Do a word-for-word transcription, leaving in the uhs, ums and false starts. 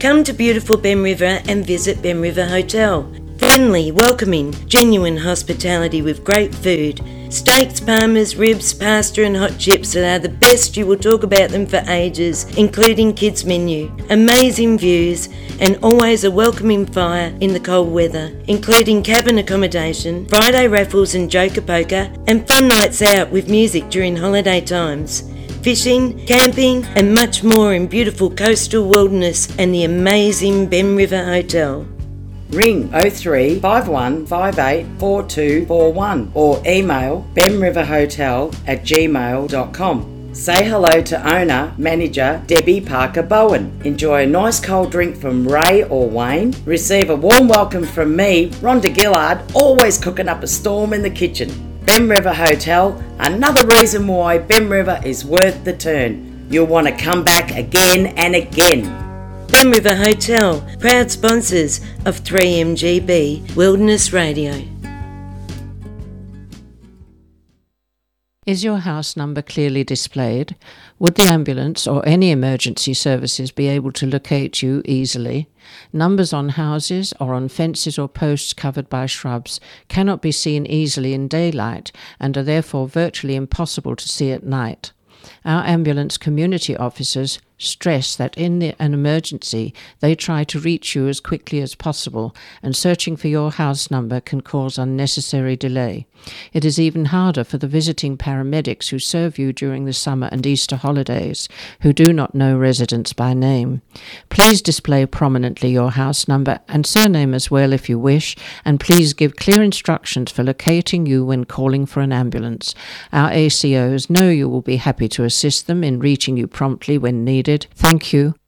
Come to beautiful Ben River and visit Ben River Hotel. Friendly, welcoming, genuine hospitality with great food. Steaks, parmas, ribs, pasta and hot chips that are the best. You will talk about them for ages, including kids menu. Amazing views and always a welcoming fire in the cold weather, including cabin accommodation, Friday raffles and joker poker, and fun nights out with music during holiday times. Fishing, camping and much more in beautiful coastal wilderness and the amazing Ben River Hotel. Ring oh three five one five eight four two four one or email benriverhotel at gmail dot com. Say hello to owner, manager Debbie Parker Bowen. Enjoy a nice cold drink from Ray or Wayne. Receive a warm welcome from me, Rhonda Gillard, always cooking up a storm in the kitchen. Ben River Hotel, another reason why Ben River is worth the turn. You'll want to come back again and again. Ben River Hotel, proud sponsors of three M G B Wilderness Radio. Is your house number clearly displayed? Would the ambulance or any emergency services be able to locate you easily? Numbers on houses or on fences or posts covered by shrubs cannot be seen easily in daylight and are therefore virtually impossible to see at night. Our ambulance community officers stress that in the, an emergency they try to reach you as quickly as possible, and searching for your house number can cause unnecessary delay. It is even harder for the visiting paramedics who serve you during the summer and Easter holidays, who do not know residents by name. Please display prominently your house number and surname as well if you wish, and please give clear instructions for locating you when calling for an ambulance. Our A C Os know you will be happy to assist them in reaching you promptly when needed. Thank you.